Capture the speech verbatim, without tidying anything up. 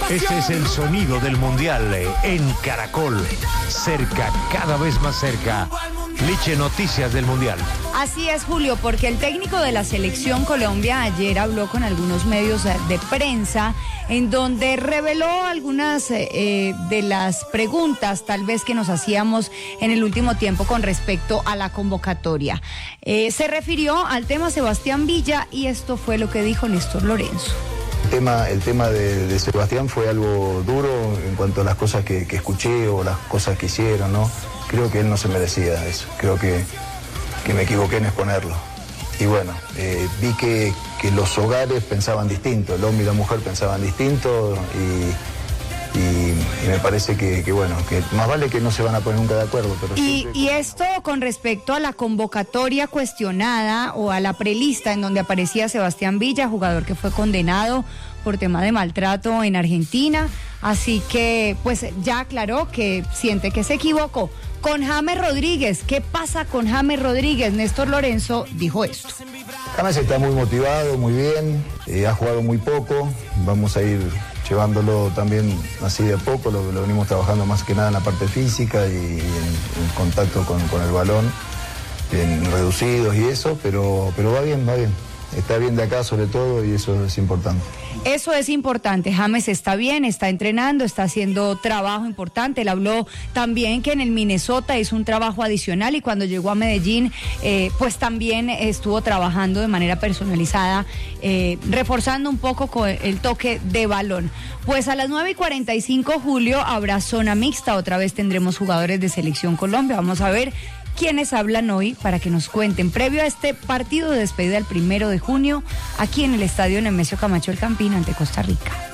Este es el sonido del Mundial en Caracol. Cerca, cada vez más cerca. Liche, noticias del Mundial. Así es, Julio, porque el técnico de la Selección Colombia ayer habló con algunos medios de prensa en donde reveló algunas eh, de las preguntas tal vez que nos hacíamos en el último tiempo con respecto a la convocatoria. Eh, se refirió al tema Sebastián Villa y esto fue lo que dijo Néstor Lorenzo. El tema, el tema de, de Sebastián fue algo duro en cuanto a las cosas que, que escuché o las cosas que hicieron, ¿no? Creo que él no se merecía eso, creo que, que me equivoqué en exponerlo. Y bueno, eh, vi que, que los hogares pensaban distinto, el hombre y la mujer pensaban distinto y, y, y me parece que, que bueno, que más vale que no se van a poner nunca de acuerdo. Pero y, siempre... y esto con respecto a la convocatoria cuestionada o a la prelista en donde aparecía Sebastián Villa, jugador que fue condenado por tema de maltrato en Argentina, así que pues ya aclaró que siente que se equivocó. Con James Rodríguez, ¿qué pasa con James Rodríguez? Néstor Lorenzo dijo esto. James está muy motivado, muy bien, eh, ha jugado muy poco, vamos a ir llevándolo también así de a poco, lo, lo venimos trabajando más que nada en la parte física y, y en, en contacto con, con el balón, en reducidos y eso, pero, pero va bien, va bien. Está bien de acá sobre todo y eso es importante. Eso es importante. James está bien, está entrenando, está haciendo trabajo importante. Él habló también que en el Minnesota hizo un trabajo adicional y cuando llegó a Medellín, eh, pues también estuvo trabajando de manera personalizada, eh, reforzando un poco con el toque de balón. Pues a las nueve y cuarenta y cinco, Julio, habrá zona mixta. Otra vez tendremos jugadores de Selección Colombia. Vamos a ver quiénes hablan hoy para que nos cuenten previo a este partido de despedida el primero de junio aquí en el estadio Nemesio Camacho El Campín ante Costa Rica.